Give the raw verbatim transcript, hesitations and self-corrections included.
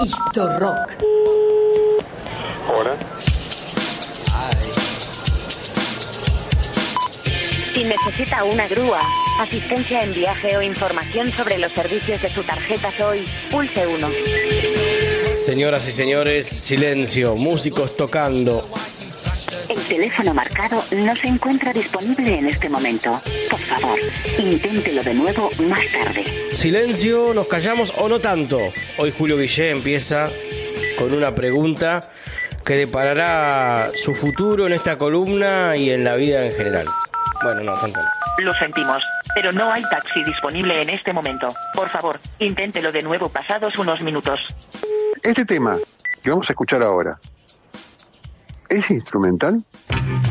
Historrock. Hola. Si necesita una grúa, asistencia en viaje o información sobre los servicios de su tarjeta Soy, pulse uno. Señoras y señores, silencio, músicos tocando. El teléfono marcado no se encuentra disponible en este momento. Por favor, inténtelo de nuevo más tarde. Silencio, nos callamos o no tanto. Hoy Julio Guillé empieza con una pregunta que deparará su futuro en esta columna y en la vida en general. Bueno, no, tanto no. Lo sentimos, pero no hay taxi disponible en este momento. Por favor, inténtelo de nuevo pasados unos minutos. Este tema que vamos a escuchar ahora, ¿es instrumental?